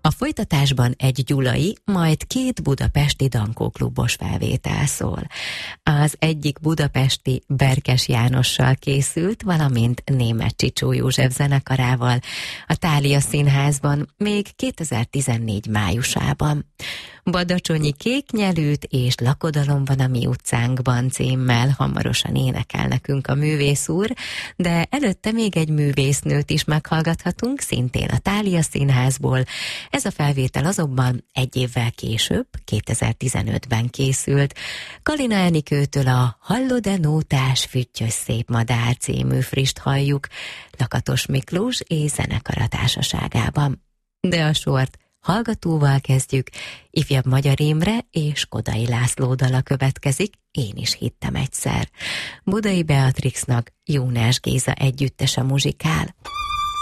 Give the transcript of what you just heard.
A folytatásban egy gyulai, majd 2 budapesti dankóklubos felvétel szól. Az egyik budapesti Berkes Jánossal készült, valamint Németh Csicsó József zenekarával a Thália Színházban még 2014 májusában. Badacsonyi Kéknyelűt és Lakodalom van a mi utcánkban címmel hamarosan énekel nekünk a művész úr, de előtte még egy művésznőt is meghallgathatunk, szintén a Thália Színházból. Ez a felvétel azonban egy évvel később, 2015-ben készült. Kalina Enikőtől a Hallod-e nótás, füttyös szép madár című frist halljuk Lakatos Miklós és zenekara társaságában. De a sort hallgatóval kezdjük, ifjabb Magyar Imre és Kodai László dala következik, Én is hittem egyszer. Budai Beatrixnak Jónás Géza együttese muzsikál.